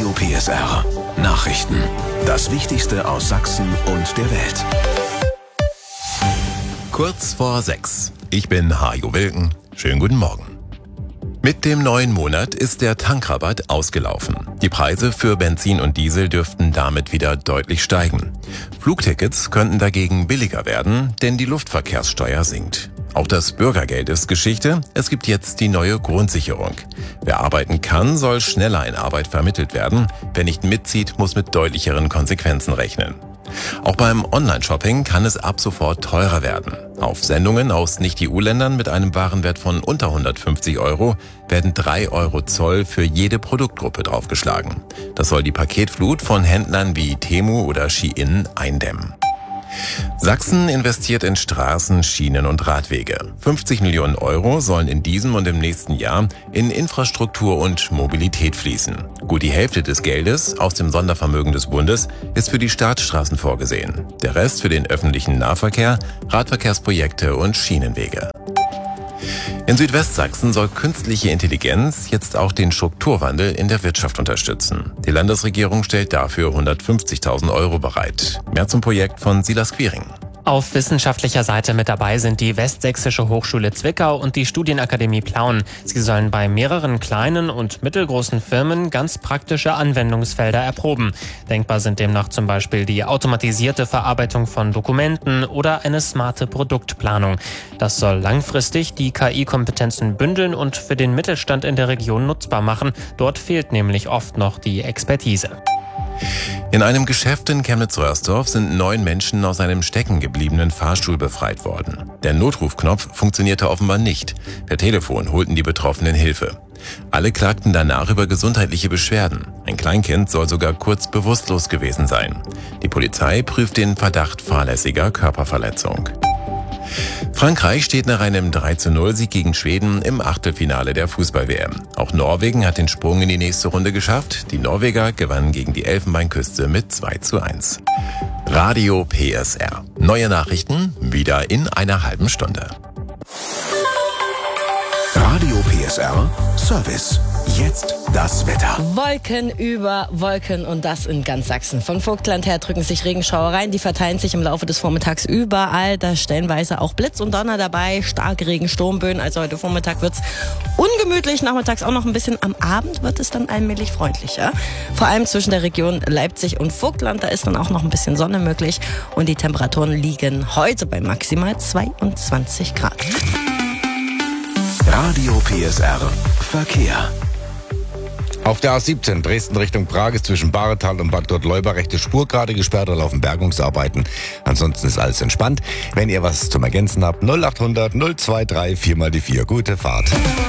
Radio PSR. Nachrichten. Das Wichtigste aus Sachsen und der Welt. Kurz vor 6. Ich bin Hajo Wilken. Schönen guten Morgen. Mit dem neuen Monat ist der Tankrabatt ausgelaufen. Die Preise für Benzin und Diesel dürften damit wieder deutlich steigen. Flugtickets könnten dagegen billiger werden, denn die Luftverkehrssteuer sinkt. Auch das Bürgergeld ist Geschichte. Es gibt jetzt die neue Grundsicherung. Wer arbeiten kann, soll schneller in Arbeit vermittelt werden. Wer nicht mitzieht, muss mit deutlicheren Konsequenzen rechnen. Auch beim Online-Shopping kann es ab sofort teurer werden. Auf Sendungen aus Nicht-EU-Ländern mit einem Warenwert von unter 150 € werden 3 € Zoll für jede Produktgruppe draufgeschlagen. Das soll die Paketflut von Händlern wie Temu oder Shein eindämmen. Sachsen investiert in Straßen, Schienen und Radwege. 50 Millionen € sollen in diesem und im nächsten Jahr in Infrastruktur und Mobilität fließen. Gut die Hälfte des Geldes aus dem Sondervermögen des Bundes ist für die Staatsstraßen vorgesehen. Der Rest für den öffentlichen Nahverkehr, Radverkehrsprojekte und Schienenwege. In Südwestsachsen soll künstliche Intelligenz jetzt auch den Strukturwandel in der Wirtschaft unterstützen. Die Landesregierung stellt dafür 150.000 € bereit. Mehr zum Projekt von Silas Quiring. Auf wissenschaftlicher Seite mit dabei sind die Westsächsische Hochschule Zwickau und die Studienakademie Plauen. Sie sollen bei mehreren kleinen und mittelgroßen Firmen ganz praktische Anwendungsfelder erproben. Denkbar sind demnach zum Beispiel die automatisierte Verarbeitung von Dokumenten oder eine smarte Produktplanung. Das soll langfristig die KI-Kompetenzen bündeln und für den Mittelstand in der Region nutzbar machen. Dort fehlt nämlich oft noch die Expertise. In einem Geschäft in Chemnitz-Röhrsdorf sind 9 Menschen aus einem steckengebliebenen Fahrstuhl befreit worden. Der Notrufknopf funktionierte offenbar nicht. Per Telefon holten die Betroffenen Hilfe. Alle klagten danach über gesundheitliche Beschwerden. Ein Kleinkind soll sogar kurz bewusstlos gewesen sein. Die Polizei prüft den Verdacht fahrlässiger Körperverletzung. Frankreich steht nach einem 3:0-Sieg gegen Schweden im Achtelfinale der Fußball-WM. Auch Norwegen hat den Sprung in die nächste Runde geschafft. Die Norweger gewannen gegen die Elfenbeinküste mit 2:1. Radio PSR. Neue Nachrichten wieder in einer halben Stunde. Radio PSR Service. Jetzt das Wetter. Wolken über Wolken und das in ganz Sachsen. Von Vogtland her drücken sich Regenschauer rein. Die verteilen sich im Laufe des Vormittags überall. Da ist stellenweise auch Blitz und Donner dabei. Starke Regen, Sturmböen. Also heute Vormittag wird's ungemütlich. Nachmittags auch noch ein bisschen. Am Abend wird es dann allmählich freundlicher. Vor allem zwischen der Region Leipzig und Vogtland. Da ist dann auch noch ein bisschen Sonne möglich. Und die Temperaturen liegen heute bei maximal 22 Grad. Radio PSR Verkehr. Auf der A17 Dresden Richtung Prag ist zwischen Bahretal und Bad Gottleuba rechte Spur gerade gesperrt, da laufen Bergungsarbeiten. Ansonsten ist alles entspannt. Wenn ihr was zum Ergänzen habt, 0800 023 4x4. Gute Fahrt.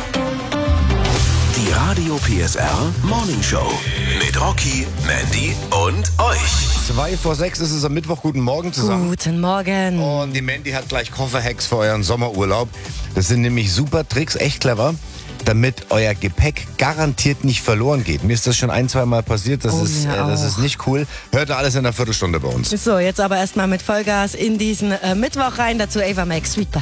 Die Radio PSR Morning Show mit Rocky, Mandy und euch. 5:05 ist es am Mittwoch. Guten Morgen zusammen. Guten Morgen. Und die Mandy hat gleich Kofferhacks für euren Sommerurlaub. Das sind nämlich super Tricks, echt clever, damit euer Gepäck garantiert nicht verloren geht. Mir ist das schon 1-2 Mal passiert. Das ist nicht cool. Hört ihr alles in einer Viertelstunde bei uns. So, jetzt aber erstmal mit Vollgas in diesen Mittwoch rein. Dazu Ava Max, Sweet Butter.